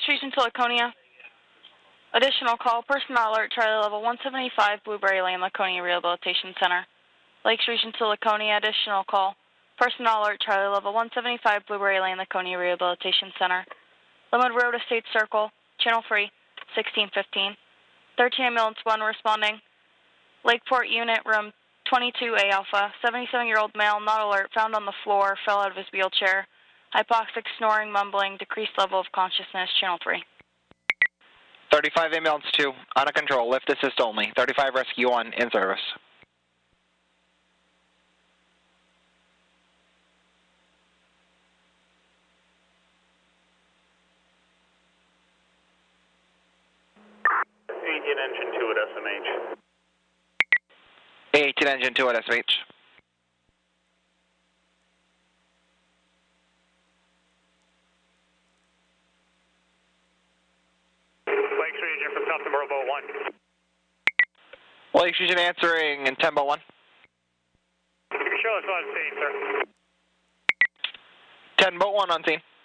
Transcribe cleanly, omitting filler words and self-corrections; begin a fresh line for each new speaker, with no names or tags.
Lakes Region to Laconia. Additional call, personnel alert, Charlie level 175, Blueberry Lane, Laconia Rehabilitation Center. Lakes Region to Laconia, additional call. Personnel alert, Charlie level 175, Blueberry Lane, Laconia Rehabilitation Center. Limwood Road, Estate Circle, Channel 3, 1615. 13 Ambulance 1 responding. Lakeport Unit, room 22A Alpha, 77-year-old male, not alert, found on the floor, fell out of his wheelchair. Hypoxic, snoring, mumbling, decreased level of consciousness, Channel 3.
35 Ambulance 2, out of control, lift assist only. 35 Rescue 1, in service.
A18 engine 2 at SMH.
A18 engine 2 at SMH.
Lakes Region from South Number 1.
Lakes Region answering in Tembo 1.
You can show us on scene, sir.
10 boat 1 on scene.